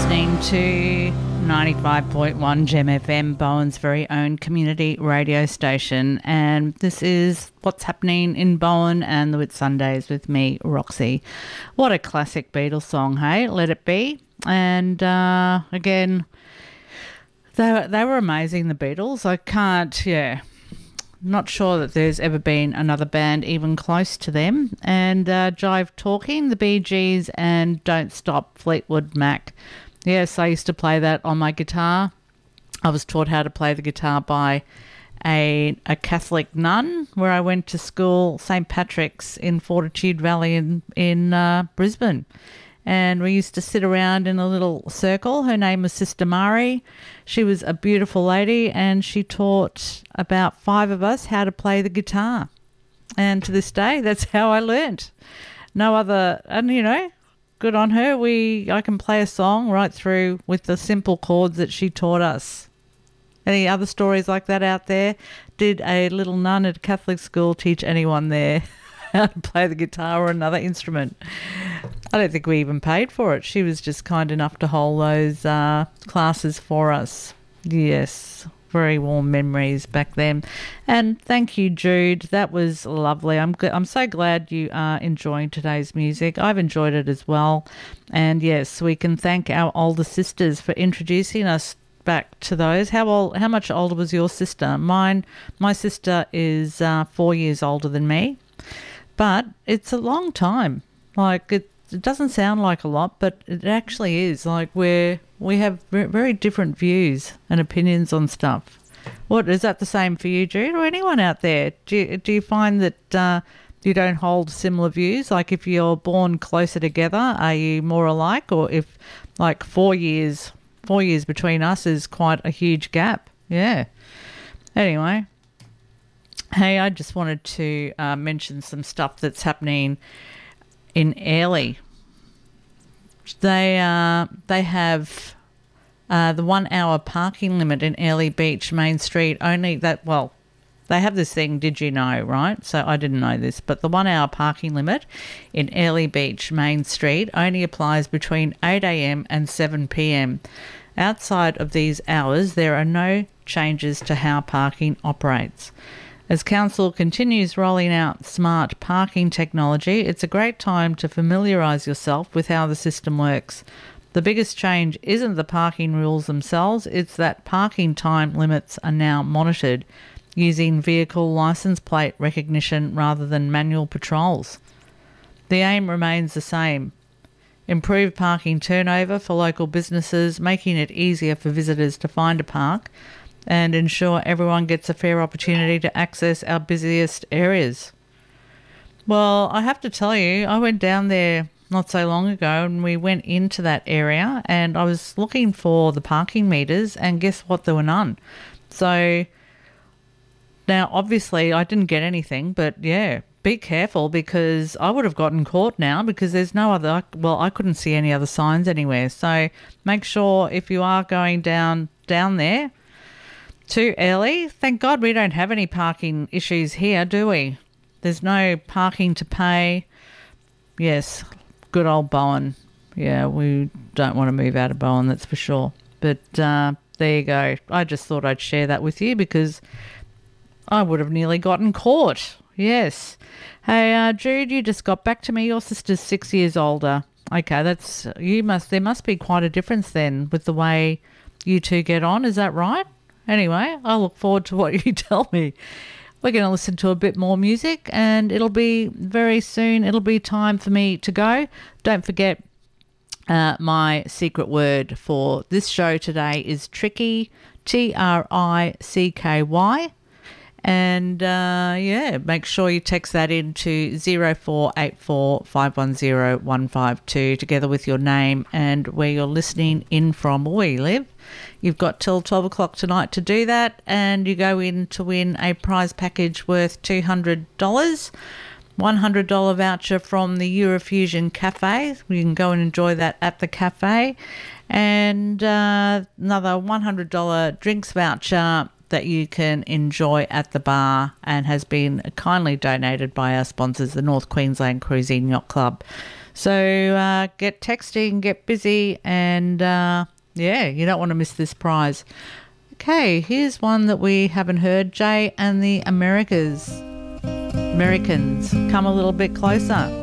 listening to 95.1 Gem FM, Bowen's very own community radio station. And this is What's Happening in Bowen and the Whitsundays with me, Roxy. What a classic Beatles song, hey? Let It Be. And again, they were amazing, the Beatles. Not sure that there's ever been another band even close to them. And Jive Talking, the Bee Gees, and Don't Stop, Fleetwood Mac. Yes, I used to play that on my guitar. I was taught how to play the guitar by a Catholic nun where I went to school, St. Patrick's in Fortitude Valley in Brisbane. And we used to sit around in a little circle. Her name was Sister Mari. She was a beautiful lady, and she taught about 5 of us how to play the guitar. And to this day, that's how I learnt. No other, and good on her. I can play a song right through with the simple chords that she taught us. Any other stories like that out there? Did a little nun at a Catholic school teach anyone there how to play the guitar or another instrument? I don't think we even paid for it. She was just kind enough to hold those classes for us. Yes, very warm memories back then. And thank you, Jude. That was lovely. I'm so glad you are enjoying today's music. I've enjoyed it as well. And yes, we can thank our older sisters for introducing us back to those. How much older was your sister? My sister is 4 years older than me, but it's a long time. Like it doesn't sound like a lot, but it actually is. Like we have very different views and opinions on stuff. What is that the same for you, Jude, or anyone out there? Do you find that you don't hold similar views? Like if you're born closer together, are you more alike? Or if like 4 years between us is quite a huge gap? Yeah. Anyway, hey, I just wanted to mention some stuff that's happening in Airlie. They have the 1 hour parking limit in Airlie Beach Main Street. They have this thing, did you know, right? So I didn't know this, but the 1 hour parking limit in Airlie Beach Main Street only applies between 8 a.m. and 7 p.m. Outside of these hours, there are no changes to how parking operates. As Council continues rolling out smart parking technology, it's a great time to familiarise yourself with how the system works. The biggest change isn't the parking rules themselves, it's that parking time limits are now monitored using vehicle licence plate recognition rather than manual patrols. The aim remains the same: improve parking turnover for local businesses, making it easier for visitors to find a park, and ensure everyone gets a fair opportunity to access our busiest areas. Well, I have to tell you, I went down there not so long ago and we went into that area and I was looking for the parking meters, and guess what? There were none. So now obviously I didn't get anything, but yeah, be careful because I would have gotten caught now because there's no other, I couldn't see any other signs anywhere. So make sure if you are going down there to Airlie, thank God we don't have any parking issues here, do we? There's no parking to pay. Yes, good old Bowen. Yeah, we don't want to move out of Bowen, that's for sure. But there you go. I just thought I'd share that with you because I would have nearly gotten caught. Yes. Hey, Jude, you just got back to me. Your sister's 6 years older. Okay, there must be quite a difference then with the way you two get on. Is that right? Anyway, I look forward to what you tell me. We're going to listen to a bit more music and it'll be very soon. It'll be time for me to go. Don't forget my secret word for this show today is tricky, TRICKY. And make sure you text that into 0484 510 152 together with your name and where you're listening in from or where you live. You've got till 12 o'clock tonight to do that, and you go in to win a prize package worth $200, $100 voucher from the Eurofusion Cafe. You can go and enjoy that at the cafe, and another $100 drinks voucher that you can enjoy at the bar and has been kindly donated by our sponsors, the North Queensland Cruising Yacht Club. So get texting, get busy, and yeah, you don't want to miss this prize. Okay, here's one that we haven't heard. Jay and the Americans. Come a little bit closer.